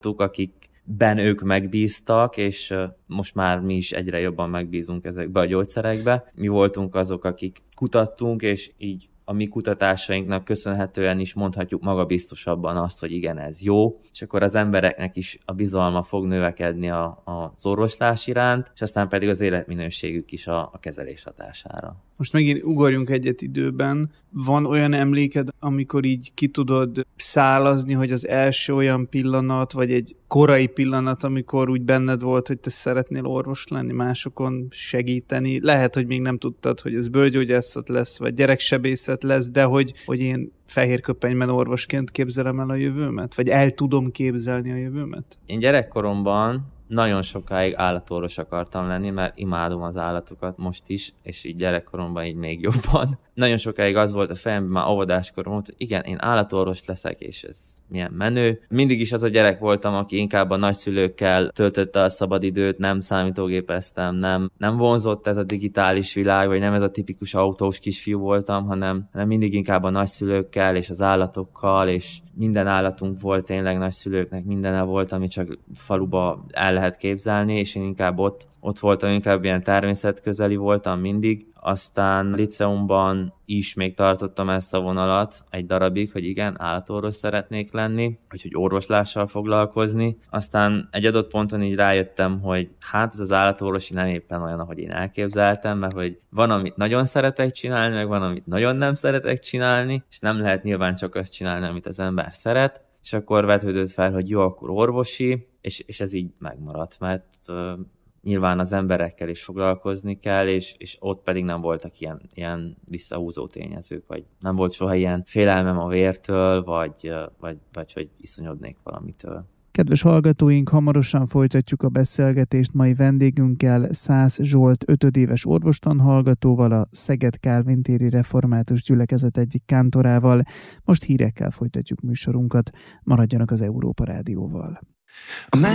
akikben ők megbíztak, és most már mi is egyre jobban megbízunk ezekbe a gyógyszerekbe. Mi voltunk azok, akik kutattunk, és így a mi kutatásainknak köszönhetően is mondhatjuk magabiztosabban azt, hogy igen, ez jó, és akkor az embereknek is a bizalma fog növekedni az orvoslás iránt, és aztán pedig az életminőségük is a kezelés hatására. Most megint ugorjunk egyet időben. Van olyan emléked, amikor így ki tudod szálazni, hogy az első olyan pillanat, vagy egy korai pillanat, amikor úgy benned volt, hogy te szeretnél orvos lenni, másokon segíteni. Lehet, hogy még nem tudtad, hogy ez bőrgyógyászat lesz, vagy gyereksebészet lesz, de hogy én fehérköpenyben orvosként képzelem el a jövőmet? Vagy el tudom képzelni a jövőmet? Én gyerekkoromban nagyon sokáig állatorvos akartam lenni, mert imádom az állatokat most is, és így gyerekkoromban így még jobban. Nagyon sokáig az volt a fejemben, már óvodáskorom, hogy igen, én állatorvos leszek, és ez milyen menő. Mindig is az a gyerek voltam, aki inkább a nagyszülőkkel töltötte a szabadidőt, nem számítógépeztem, nem vonzott ez a digitális világ, vagy nem ez a tipikus autós kisfiú voltam, hanem mindig inkább a nagyszülőkkel és az állatokkal, és minden állatunk volt tényleg, nagyszülőknek mindene volt, ami csak faluba el lehet képzelni, és én inkább ott voltam, inkább ilyen természetközeli voltam mindig. Aztán liceumban is még tartottam ezt a vonalat egy darabig, hogy igen, állatorvos szeretnék lenni, hogy orvoslással foglalkozni. Aztán egy adott ponton így rájöttem, hogy hát ez az állatorvosi nem éppen olyan, ahogy én elképzeltem, mert hogy van, amit nagyon szeretek csinálni, meg van, amit nagyon nem szeretek csinálni, és nem lehet nyilván csak azt csinálni, amit az ember szeret. És akkor vetődött fel, hogy jó, akkor orvosi, és ez így megmaradt, mert nyilván az emberekkel is foglalkozni kell, és ott pedig nem voltak ilyen visszahúzó tényezők, vagy nem volt soha ilyen félelmem a vértől, vagy hogy iszonyodnék valamitől. Kedves hallgatóink, hamarosan folytatjuk a beszélgetést mai vendégünkkel, Szász Zsolt 5 éves orvostanhallgatóval, a Szeged Kálvin téri református gyülekezet egyik kántorával. Most hírekkel folytatjuk műsorunkat, maradjanak az Európa Rádióval.